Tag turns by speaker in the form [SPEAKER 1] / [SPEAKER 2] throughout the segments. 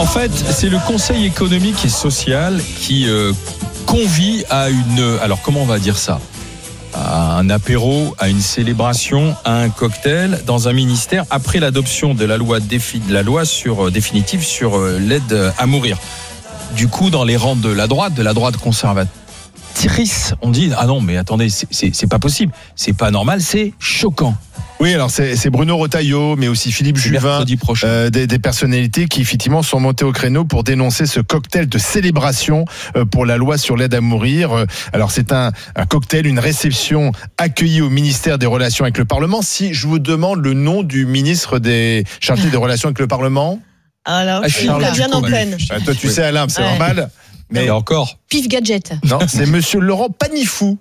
[SPEAKER 1] En fait, c'est le Conseil économique et social qui convie à alors comment on va dire ça ? À un apéro, à une célébration, à un cocktail dans un ministère après l'adoption de la loi définitive sur l'aide à mourir. Du coup, dans les rangs de la droite conservatrice, on dit ah non mais attendez, c'est pas possible, c'est pas normal, c'est choquant.
[SPEAKER 2] Oui, alors c'est Bruno Retailleau, mais aussi Philippe Juvin, des personnalités qui effectivement sont montées au créneau pour dénoncer ce cocktail de célébration pour la loi sur l'aide à mourir. Alors c'est un cocktail, une réception accueillie au ministère des Relations avec le Parlement. Si je vous demande le nom du ministre chargé des Relations avec le Parlement.
[SPEAKER 3] Alors, je suis bien en pleine.
[SPEAKER 2] Toi tu sais Alain, c'est normal.
[SPEAKER 1] Mais encore.
[SPEAKER 4] Pif gadget.
[SPEAKER 2] Non, c'est monsieur Laurent Panifou.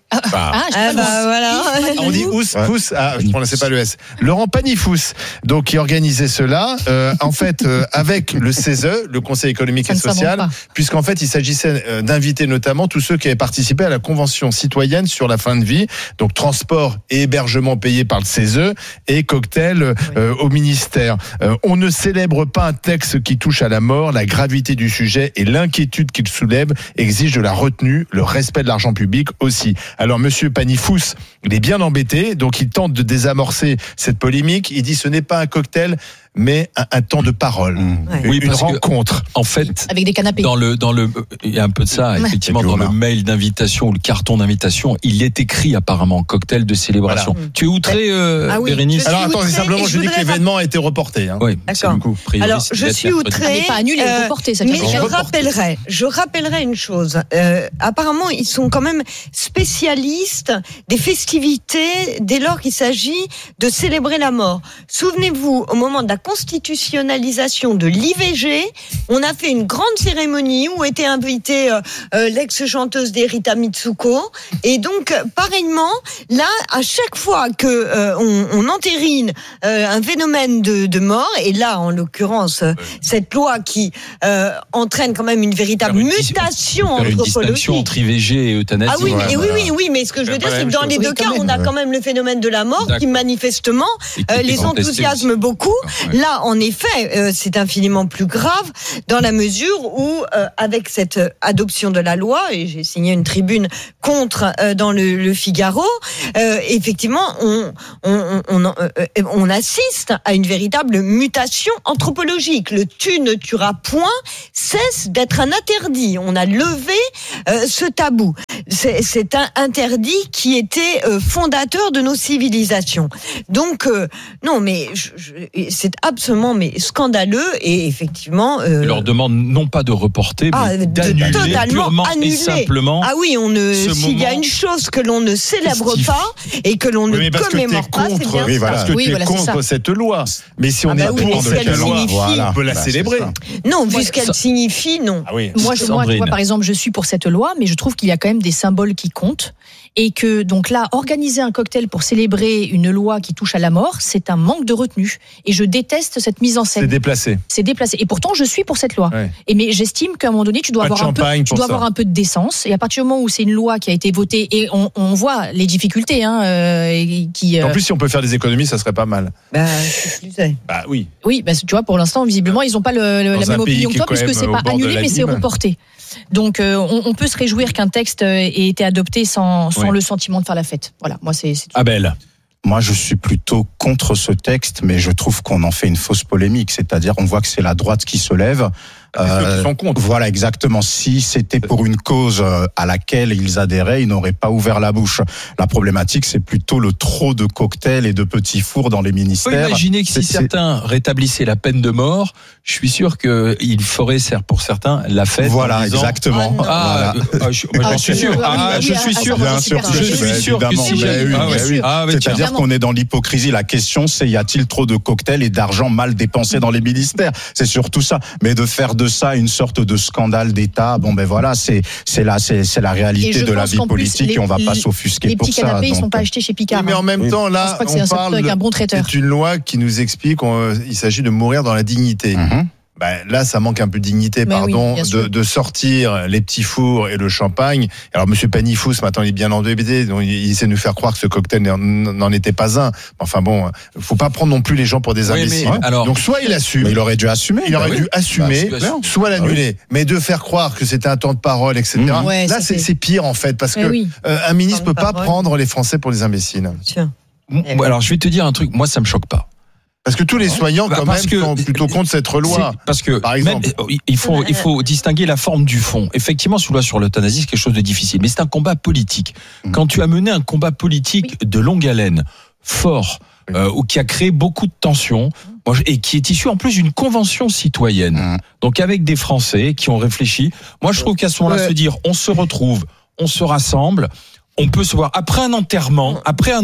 [SPEAKER 3] Voilà.
[SPEAKER 2] On dit Ous. Je ne prononçais pas le S. Laurent Panifous. Donc, qui organisait cela, en fait, avec le CESE, le Conseil économique et social, puisqu'en fait, il s'agissait d'inviter notamment tous ceux qui avaient participé à la Convention citoyenne sur la fin de vie. Donc, transport et hébergement payés par le CESE et cocktail au ministère. On ne célèbre pas un texte qui touche à la mort. La gravité du sujet et l'inquiétude qu'il soulève exige de la retenue, le respect de l'argent public aussi. Alors monsieur Panifous, il est bien embêté, donc il tente de désamorcer cette polémique. Il dit ce n'est pas un cocktail, mais un temps de parole, une rencontre.
[SPEAKER 1] En fait,
[SPEAKER 4] avec des canapés.
[SPEAKER 1] Il y a un peu de ça, effectivement, dans le mail d'invitation ou le carton d'invitation, il est écrit apparemment cocktail de célébration. Voilà. Tu es outré, Bérénice?
[SPEAKER 2] Alors attends, simplement, je dis que l'événement a été reporté.
[SPEAKER 1] Oui, d'accord.
[SPEAKER 3] Alors, je suis outré.
[SPEAKER 4] Pas annulé, reporté.
[SPEAKER 3] Mais je rappellerai une chose. Apparemment, ils sont quand même spécialistes des festivités dès lors qu'il s'agit de célébrer la mort. Souvenez-vous, au moment de la constitutionnalisation de l'IVG, on a fait une grande cérémonie où était invitée l'ex-chanteuse d'Erita Mitsuko. Et donc, pareillement, là, à chaque fois que on entérine un phénomène de mort, et là, en l'occurrence, cette loi qui entraîne quand même une véritable mutation anthropologique.
[SPEAKER 1] Une distinction entre IVG et euthanasie.
[SPEAKER 3] Ah oui, oui, mais ce que je veux dire, c'est que dans les deux cas, on a quand même le phénomène de la mort qui manifestement les enthousiasme beaucoup. Là, en effet, c'est infiniment plus grave dans la mesure où, avec cette adoption de la loi, et j'ai signé une tribune contre dans le Figaro, effectivement, on assiste à une véritable mutation anthropologique. Le tu ne tueras point cesse d'être un interdit. On a levé ce tabou. C'est un interdit qui était fondateur de nos civilisations. Donc, non, mais c'est absolument scandaleux et effectivement.
[SPEAKER 1] Je leur demande non pas de reporter, mais d'annuler purement et simplement.
[SPEAKER 3] Ah oui, s'il y a une chose que l'on ne célèbre pas et que l'on ne commémore pas, c'est bien ça.
[SPEAKER 2] Parce que tu es contre cette loi. Mais si on est pour cette loi, on peut la célébrer.
[SPEAKER 3] Non, vu ce qu'elle signifie, non.
[SPEAKER 4] Moi, tu vois, par exemple, je suis pour cette loi, mais je trouve qu'il y a quand même des symboles qui comptent. Et que, donc là, organiser un cocktail pour célébrer une loi qui touche à la mort, c'est un manque de retenue. Et je déteste cette mise en scène. C'est déplacé. Et pourtant, je suis pour cette loi. Ouais. Mais j'estime qu'à un moment donné, tu dois avoir un peu de décence. Et à partir du moment où c'est une loi qui a été votée, et on voit les difficultés,
[SPEAKER 2] En plus, si on peut faire des économies, ça serait pas mal. Oui.
[SPEAKER 4] Oui, tu vois, pour l'instant, visiblement, ils n'ont pas la même opinion que toi, puisque c'est pas annulé, mais c'est reporté. Donc, on peut se réjouir qu'un texte ait été adopté sans le sentiment de faire la fête. Voilà, moi, c'est tout.
[SPEAKER 1] Abel.
[SPEAKER 5] Moi, je suis plutôt contre ce texte, mais je trouve qu'on en fait une fausse polémique. C'est-à-dire, on voit que c'est la droite qui se lève.
[SPEAKER 2] Ceux qui sont contre.
[SPEAKER 5] Voilà, exactement. Si c'était pour une cause à laquelle ils adhéraient, ils n'auraient pas ouvert la bouche. La problématique, c'est plutôt le trop de cocktails et de petits fours dans les ministères.
[SPEAKER 1] Imaginez que si certains rétablissaient la peine de mort, je suis sûr qu'il ferait, pour certains, la fête.
[SPEAKER 5] Voilà, exactement.
[SPEAKER 1] J'en suis sûr. Je suis sûr. Je suis sûr que si.
[SPEAKER 5] C'est-à-dire qu'on est dans l'hypocrisie. La question, c'est y a-t-il trop de cocktails et d'argent mal dépensé dans les ministères? C'est surtout ça. Mais de faire de ça une sorte de scandale d'État, c'est la réalité de la vie politique et on va pas s'offusquer pour ça.
[SPEAKER 4] Les petits canapés, ils sont pas achetés chez Picard.
[SPEAKER 2] Mais en même temps, là, on parle
[SPEAKER 4] avec un bon traiteur.
[SPEAKER 2] C'est une loi qui nous explique qu'il s'agit de mourir dans la dignité. là, ça manque un peu de dignité, de sortir les petits fours et le champagne. Alors, Monsieur Panifou, ce matin, il est bien embêté, donc il essaie de nous faire croire que ce cocktail n'en était pas un. Enfin bon, faut pas prendre non plus les gens pour des imbéciles. Donc, soit il assume.
[SPEAKER 5] Mais il aurait dû assumer.
[SPEAKER 2] Soit l'annuler. Mais de faire croire que c'était un temps de parole, etc. Là, c'est pire, en fait, parce que un ministre peut pas prendre les Français pour des imbéciles.
[SPEAKER 3] Tiens.
[SPEAKER 1] Alors, je vais te dire un truc. Moi, ça me choque pas.
[SPEAKER 2] Parce que tous les soignants, quand même, sont plutôt contre cette loi.
[SPEAKER 1] Parce que, par exemple, il faut distinguer la forme du fond. Effectivement, sous loi sur l'euthanasie, c'est quelque chose de difficile. Mais c'est un combat politique. Quand tu as mené un combat politique de longue haleine, fort, ou qui a créé beaucoup de tensions, et qui est issu en plus d'une convention citoyenne. Donc, avec des Français qui ont réfléchi. Moi, je trouve qu'à ce moment-là, se dire, on se retrouve, on se rassemble, on peut se voir après un enterrement,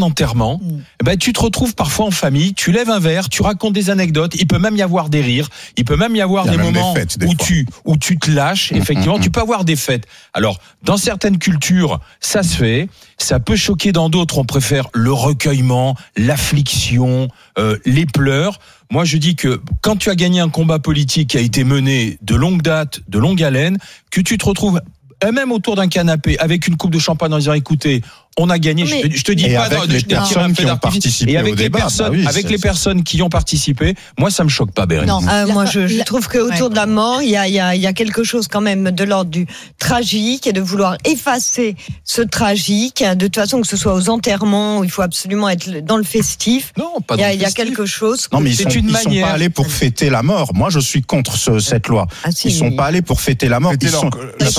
[SPEAKER 1] tu te retrouves parfois en famille, tu lèves un verre, tu racontes des anecdotes, il peut même y avoir des rires, il peut même y avoir des moments où tu te lâches, effectivement, tu peux avoir des fêtes. Alors, dans certaines cultures, ça se fait, ça peut choquer dans d'autres, on préfère le recueillement, l'affliction, les pleurs. Moi, je dis que quand tu as gagné un combat politique qui a été mené de longue date, de longue haleine, que tu te retrouves même autour d'un canapé avec une coupe de champagne en disant écoutez, on a gagné. Je te dis
[SPEAKER 5] et
[SPEAKER 1] pas
[SPEAKER 5] avec les personnes qui ont participé au débat.
[SPEAKER 1] Les personnes qui ont participé, moi ça me choque pas, Bérénice.
[SPEAKER 3] Moi je trouve que autour de la mort, il y a quelque chose quand même de l'ordre du tragique et de vouloir effacer ce tragique. De toute façon, que ce soit aux enterrements où il faut absolument être dans le festif.
[SPEAKER 1] Non, pas dans le festif.
[SPEAKER 3] Il y a quelque chose.
[SPEAKER 5] Non, mais ils sont pas allés pour fêter la mort. Moi, je suis contre cette loi. Ils sont pas allés pour fêter la mort. Ils sont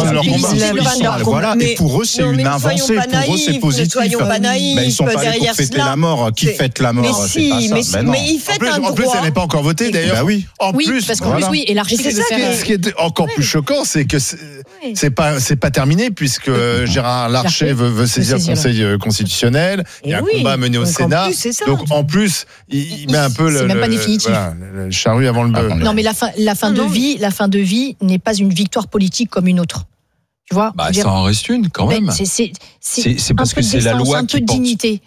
[SPEAKER 5] voilà. Et pour eux, c'est une avancée. Pour eux, c'est positif.
[SPEAKER 3] Mais
[SPEAKER 5] ils sont pas allés pour fêter la mort. Qui fête la mort?
[SPEAKER 3] Mais ils fêtent un droit.
[SPEAKER 2] En plus, elle n'est pas encore votée d'ailleurs.
[SPEAKER 4] En plus, parce qu'en plus, et l'article de faire.
[SPEAKER 2] Ce qui est encore plus choquant, c'est que c'est pas terminé puisque Gérard Larcher veut saisir le Conseil constitutionnel. Il y a un combat mené au Sénat. Donc en plus, il met un peu le charrue avant le bœuf.
[SPEAKER 4] Non, mais la fin de vie n'est pas une victoire politique comme une autre. Tu vois,
[SPEAKER 1] ça en reste une quand même.
[SPEAKER 4] C'est
[SPEAKER 1] parce que c'est la loi
[SPEAKER 4] qui porte. Un peu de dignité.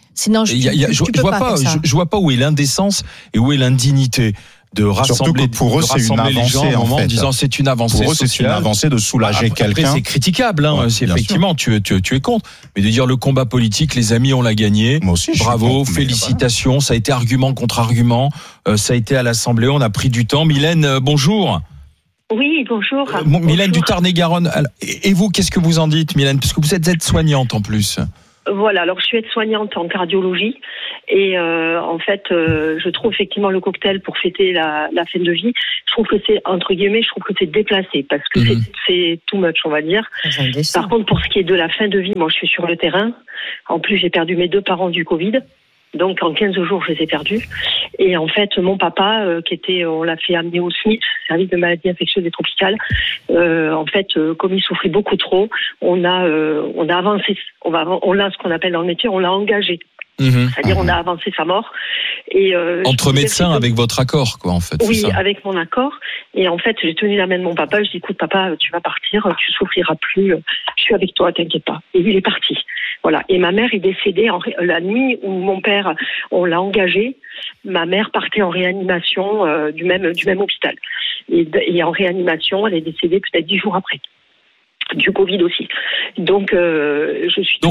[SPEAKER 1] Je vois pas où est l'indécence et où est l'indignité de rassembler.
[SPEAKER 5] Surtout que pour eux, c'est une avancée en fait.
[SPEAKER 1] En disant c'est une avancée
[SPEAKER 5] pour eux, c'est une avancée de soulager quelqu'un.
[SPEAKER 1] Après, c'est critiquable, effectivement, tu es contre. Mais de dire le combat politique, les amis, on l'a gagné.
[SPEAKER 5] Moi aussi,
[SPEAKER 1] bravo, félicitations. Voilà. Ça a été argument contre argument. Ça a été à l'Assemblée. On a pris du temps. Mylène, bonjour.
[SPEAKER 6] Oui, bonjour.
[SPEAKER 1] Mylène du Tarn-et-Garonne. Et vous, qu'est-ce que vous en dites, Mylène? Parce que vous êtes aide-soignante en plus.
[SPEAKER 6] Voilà, alors je suis aide-soignante en cardiologie et en fait, je trouve effectivement le cocktail pour fêter la fin de vie, je trouve que c'est, entre guillemets, je trouve que c'est déplacé parce que c'est too much, on va dire. Par contre, pour ce qui est de la fin de vie, moi je suis sur le terrain. En plus, j'ai perdu mes 2 parents du Covid. Donc en 15 jours, je les ai perdus. Et en fait, mon papa, on l'a fait amener au SMIC, service de maladies infectieuses et tropicales. En fait, comme il souffrait beaucoup trop, on a avancé. On l'a, ce qu'on appelle dans le métier, on l'a engagé. C'est-à-dire, on a avancé sa mort. Et
[SPEAKER 1] entre médecins, avec votre accord, quoi, en fait.
[SPEAKER 6] Oui, avec mon accord. Et en fait, j'ai tenu la main de mon papa. Je dis, écoute, papa, tu vas partir, tu souffriras plus. Je suis avec toi, t'inquiète pas. Et il est parti. Voilà. Et ma mère est décédée la nuit où mon père, on l'a engagé. Ma mère partait en réanimation du même hôpital. Et en réanimation, elle est décédée peut-être 10 jours après. Du Covid aussi. Donc, je suis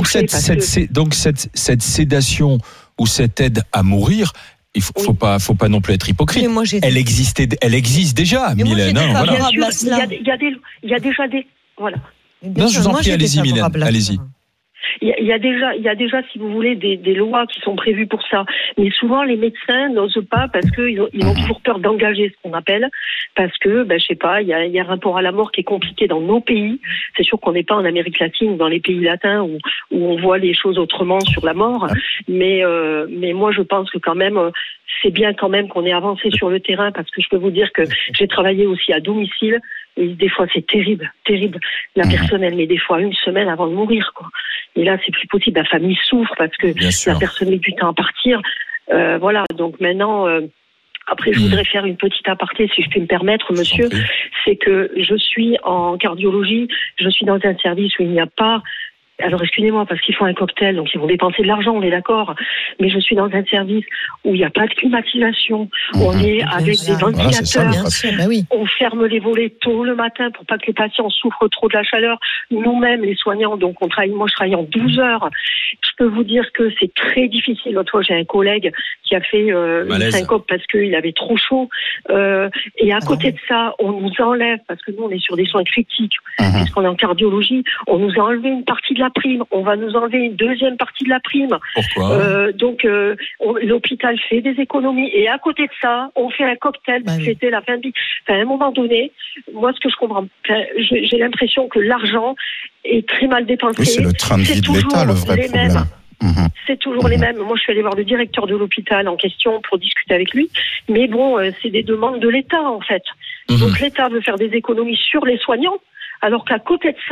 [SPEAKER 1] cette sédation ou cette aide à mourir, il faut pas non plus être hypocrite. Elle existe déjà, Mylène.
[SPEAKER 6] Il y a déjà des voilà.
[SPEAKER 1] Non, je vous en prie, allez-y, Mylène. Allez-y.
[SPEAKER 6] Il y a déjà, si vous voulez, des lois qui sont prévues pour ça. Mais souvent, les médecins n'osent pas parce qu'ils ont toujours peur d'engager ce qu'on appelle. Parce que, je sais pas, il y a un rapport à la mort qui est compliqué dans nos pays. C'est sûr qu'on n'est pas en Amérique latine ou dans les pays latins où on voit les choses autrement sur la mort. Mais moi, je pense que quand même, c'est bien quand même qu'on ait avancé sur le terrain parce que je peux vous dire que j'ai travaillé aussi à domicile. Et des fois, c'est terrible. La personne, elle met des fois 1 semaine avant de mourir, quoi. Et là, c'est plus possible. La famille souffre parce que la personne met du temps à partir. Voilà. Donc maintenant, après, je voudrais faire une petite aparté, si je puis me permettre, monsieur. C'est que je suis en cardiologie. Je suis dans un service où il n'y a pas Alors excusez-moi, parce qu'ils font un cocktail, donc ils vont dépenser de l'argent, on est d'accord. Mais je suis dans un service où il n'y a pas de climatisation. On est avec des ventilateurs. On ferme les volets tôt le matin pour pas que les patients souffrent trop de la chaleur. Nous-mêmes, les soignants, donc moi je travaille en 12 heures. Je peux vous dire que c'est très difficile. L'autre fois, j'ai un collègue qui a fait une syncope parce qu'il avait trop chaud. Et à côté de ça, on nous enlève, parce que nous, on est sur des soins critiques, puisqu'on est en cardiologie, on nous a enlevé une partie de la prime. On va nous enlever une deuxième partie de la prime.
[SPEAKER 1] Pourquoi
[SPEAKER 6] l'hôpital fait des économies. Et à côté de ça, on fait un cocktail pour fêter la fin de vie. À un moment donné, moi, ce que je comprends, j'ai l'impression que l'argent est très mal dépensé.
[SPEAKER 5] Oui, c'est le train de vie de l'État, le vrai problème.
[SPEAKER 6] C'est toujours les mêmes. Moi, je suis allée voir le directeur de l'hôpital en question pour discuter avec lui. Mais bon, c'est des demandes de l'État, en fait. Donc, l'État veut faire des économies sur les soignants, alors qu'à côté de ça,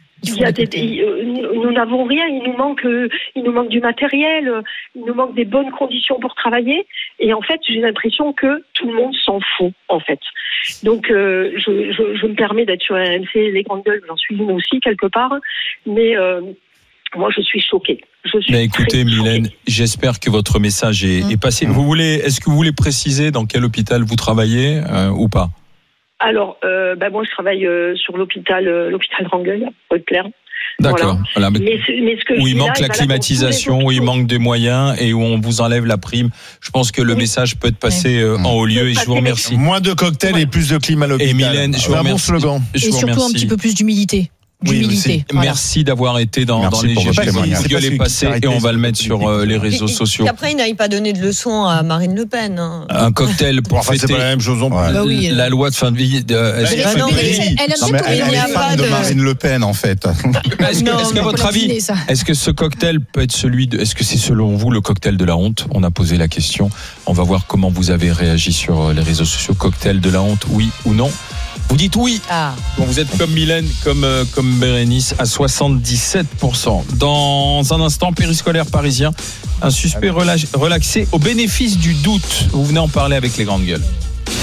[SPEAKER 6] nous n'avons rien. Il nous manque du matériel, il nous manque des bonnes conditions pour travailler. Et en fait, j'ai l'impression que tout le monde s'en fout, en fait. Donc, je me permets d'être sur RMC, les grandes gueules, j'en suis une aussi, quelque part. Mais moi, je suis choquée.
[SPEAKER 1] Écoutez, Mylène, j'espère que votre message est passé. Est-ce que vous voulez préciser dans quel hôpital vous travaillez ou pas?
[SPEAKER 6] Alors, moi, je travaille sur l'hôpital Rangel, Haute-Claire.
[SPEAKER 1] D'accord.
[SPEAKER 6] Voilà. Mais ce que
[SPEAKER 1] où il manque la climatisation, où il manque des moyens et où on vous enlève la prime. Je pense que le message peut être passé en haut lieu et je vous remercie.
[SPEAKER 2] Moins de cocktails et plus de clim à l'hôpital.
[SPEAKER 1] Et Mylène, je vous remercie.
[SPEAKER 2] Bon slogan.
[SPEAKER 4] Et surtout un petit peu plus d'humilité.
[SPEAKER 1] Oui, merci d'avoir été dans les GG. Gueule est passé et on va le mettre sur les réseaux sociaux.
[SPEAKER 3] Qu'après, il n'aille pas donner de leçons à Marine Le Pen.
[SPEAKER 1] Un cocktail pour fêter
[SPEAKER 2] c'est pas la même chose.
[SPEAKER 1] La loi de fin de vie.
[SPEAKER 5] Elle est fan de Marine Le Pen, en fait.
[SPEAKER 1] Est-ce qu'à votre avis, est-ce que ce cocktail peut être est-ce que c'est selon vous le cocktail de la honte? On a posé la question. On va voir comment vous avez réagi sur les réseaux sociaux. Cocktail de la honte, oui ou non? Vous dites oui. Bon, vous êtes comme Mylène, comme Bérénice, à 77%. Dans un instant, périscolaire parisien, un suspect relaxé au bénéfice du doute. Vous venez en parler avec les grandes gueules.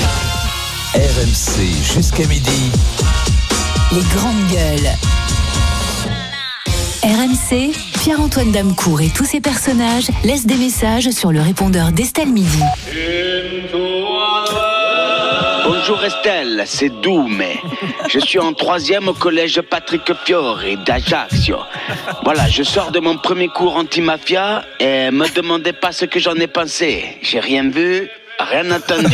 [SPEAKER 7] RMC jusqu'à midi.
[SPEAKER 8] Les grandes gueules. RMC, Pierre-Antoine Damecourt et tous ses personnages laissent des messages sur le répondeur d'Estelle Midi.
[SPEAKER 9] Bonjour Estelle, c'est Doumé. Je suis en 3e au collège Patrick Fiori d'Ajaccio. Voilà, je sors de mon premier cours anti-mafia et me demandez pas ce que j'en ai pensé. J'ai rien vu, rien entendu.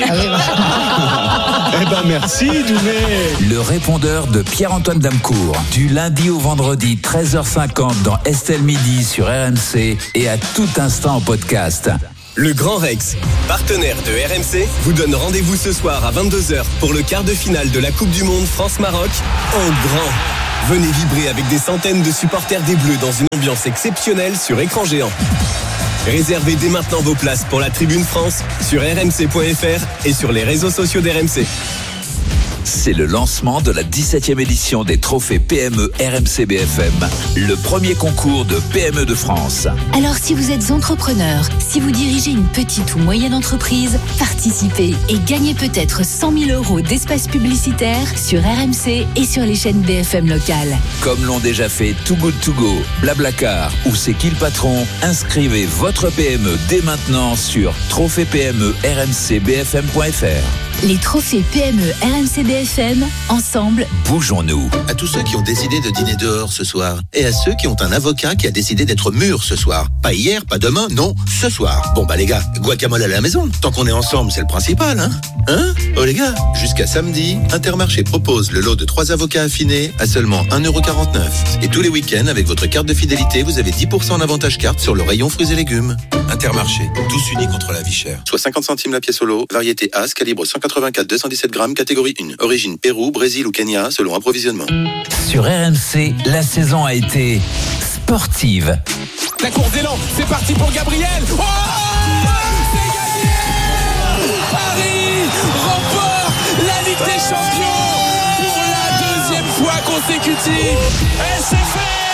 [SPEAKER 2] Merci Doumé.
[SPEAKER 7] Le répondeur de Pierre-Antoine Damecourt. Du lundi au vendredi, 13h50 dans Estelle Midi sur RMC et à tout instant en podcast.
[SPEAKER 10] Le Grand Rex, partenaire de RMC, vous donne rendez-vous ce soir à 22h pour le quart de finale de la Coupe du Monde France-Maroc en grand. Venez vibrer avec des centaines de supporters des Bleus dans une ambiance exceptionnelle sur écran géant. Réservez dès maintenant vos places pour la Tribune France sur rmc.fr et sur les réseaux sociaux d'RMC.
[SPEAKER 7] C'est le lancement de la 17e édition des trophées PME RMC BFM, le premier concours de PME de France.
[SPEAKER 8] Alors si vous êtes entrepreneur, si vous dirigez une petite ou moyenne entreprise, participez et gagnez peut-être 100 000 € d'espace publicitaire sur RMC et sur les chaînes BFM locales.
[SPEAKER 7] Comme l'ont déjà fait Too Good To Go, Blablacar ou C'est qui le patron, inscrivez votre PME dès maintenant sur trophées-PME-RMC-BFM.fr.
[SPEAKER 8] Les trophées PME RMC BFM, ensemble,
[SPEAKER 7] bougeons-nous.
[SPEAKER 11] À tous ceux qui ont décidé de dîner dehors ce soir, et à ceux qui ont un avocat qui a décidé d'être mûr ce soir. Pas hier, pas demain, non, ce soir. Bon bah les gars, guacamole à la maison. Tant qu'on est ensemble, c'est le principal, hein? Oh les gars, jusqu'à samedi, Intermarché propose le lot de 3 avocats affinés à seulement 1,49 €. Et tous les week-ends, avec votre carte de fidélité, vous avez 10% d'avantage carte sur le rayon fruits et légumes. Intermarché, tous unis contre la vie chère. Soit 50 centimes la pièce au lot, variété As, calibre 184-217 grammes, catégorie 1. Origine Pérou, Brésil ou Kenya, selon approvisionnement.
[SPEAKER 7] Sur RMC, la saison a été sportive.
[SPEAKER 12] La course d'élan, c'est parti pour Gabriel. Oh, c'est gagné. Paris remporte la Ligue des Champions pour la 2e fois consécutive. Et c'est fait.